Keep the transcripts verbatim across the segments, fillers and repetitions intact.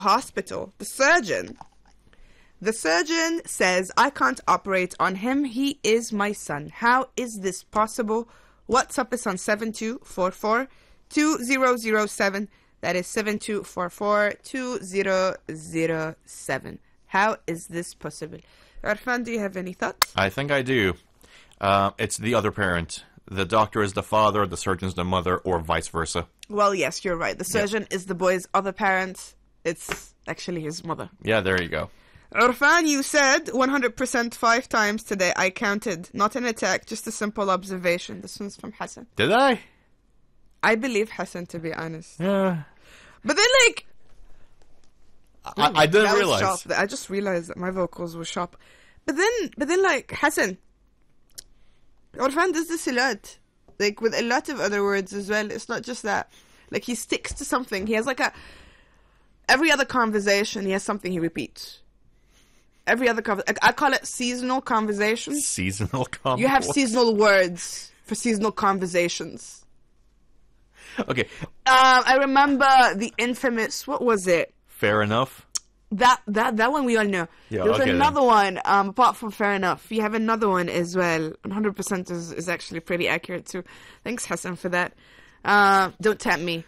hospital. The surgeon. The surgeon says, I can't operate on him. He is my son. How is this possible? WhatsApp is on seven two four four two zero zero seven. That is seven two four four two zero zero seven. How is this possible? Arfan, do you have any thoughts? I think I do. Uh, it's the other parent. The doctor is the father, the surgeon is the mother, or vice versa. Well, yes, you're right. The surgeon yeah. is the boy's other parent. It's actually his mother. Yeah, there you go. Arfan, you said one hundred percent five times today. I counted. Not an attack, just a simple observation. This one's from Hassan. Did I? I believe Hassan, to be honest. Yeah. But then, like... I, I didn't that realize. Was sharp. I just realized that my vocals were sharp. But then, but then, like, Hassan... Arfan does this a lot. Like, with a lot of other words as well. It's not just that. Like, he sticks to something. He has, like, a... Every other conversation, he has something he repeats. Every other conversation. I call it seasonal conversations. Seasonal conversations. You have seasonal words for seasonal conversations. Okay. Um, I remember the infamous, what was it? Fair enough. That that that one we all know. Yeah, There's okay, another then. one, um, apart from fair enough. You have another one as well. one hundred percent is, is actually pretty accurate too. Thanks, Hassan, for that. Uh, don't tempt me.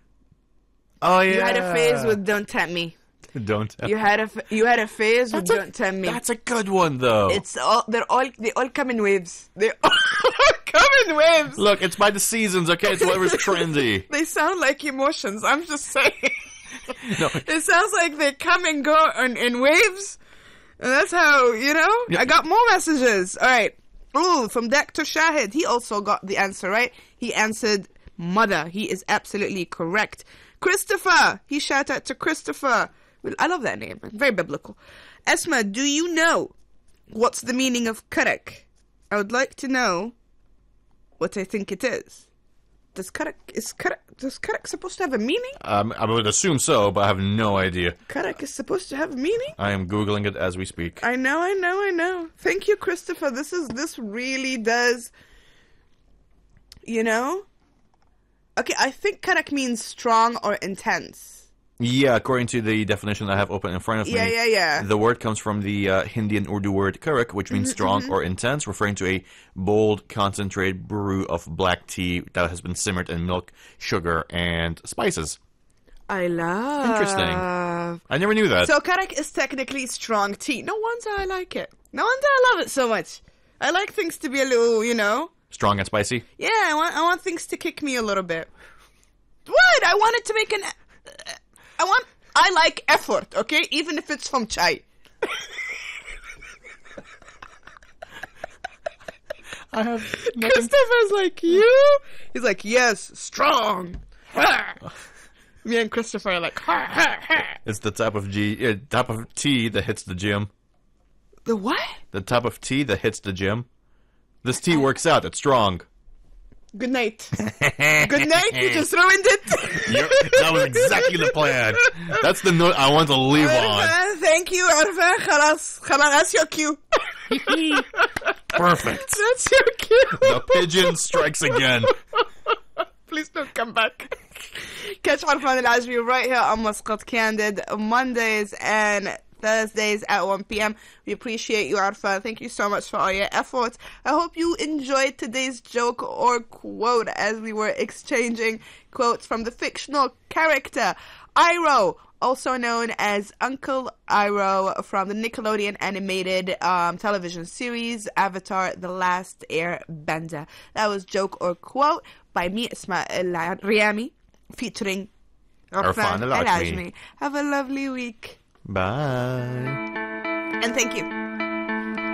Oh, yeah. You had a phase with don't tempt me. Don't tempt You had a you had a phase with That's a- don't tempt me. That's a good one, though. It's all they're all they all come in waves. They all come in waves. Look, it's by the seasons, okay? It's whatever's trendy. They sound like emotions. I'm just saying. No. It sounds like they come and go in, in waves. And that's how, you know? Yeah. I got more messages. All right. Ooh, from Doctor Shahid. He also got the answer, right? He answered mother. He is absolutely correct. Christopher. He shout out to Christopher. Well, I love that name. Very biblical. Esma, do you know what's the meaning of karak? I would like to know what I think it is. Does karak, is karak, does karak supposed to have a meaning? Um, I would assume so, but I have no idea. Karak is supposed to have a meaning? I am Googling it as we speak. I know, I know, I know. Thank you, Christopher. This is, this really does, you know? Okay, I think karak means strong or intense. Yeah, according to the definition I have open in front of Yeah, me. yeah, yeah. The word comes from the uh, Hindi and Urdu word karak, which means strong or intense, referring to a bold, concentrated brew of black tea that has been simmered in milk, sugar, and spices. I love. Interesting. I never knew that. So karak is technically strong tea. No wonder I like it. No wonder I love it so much. I like things to be a little, you know. Strong and spicy? Yeah, I want I want things to kick me a little bit. What? I want it to make an. I want. I like effort. Okay, even if it's from chai. I have nothing. Christopher's like you. He's like yes, strong. Me and Christopher are like. Ha, ha, ha. It's the type of G, uh, type of tea that hits the gym. The what? The type of tea that hits the gym. This tea works out. It's strong. Good night. Good night. You just ruined it. You're, that was exactly the plan. That's the note I want to leave on. Arfan, thank you, Arfan. خلاص. خلاص. That's your cue. Perfect. That's your cue. The pigeon strikes again. Please don't come back. Catch Arfan Al-Ajmi right here on Muscat Candid Mondays and Thursdays at one p.m. We appreciate you, Arfan. Thank you so much for all your efforts. I hope you enjoyed today's joke or quote as we were exchanging quotes from the fictional character Iroh, also known as Uncle Iroh from the Nickelodeon animated um, television series Avatar: The Last Airbender. That was joke or quote by me, Isma Al-Riyami, featuring Arfan Al-Ajmi. Have a lovely week. Bye. And thank you.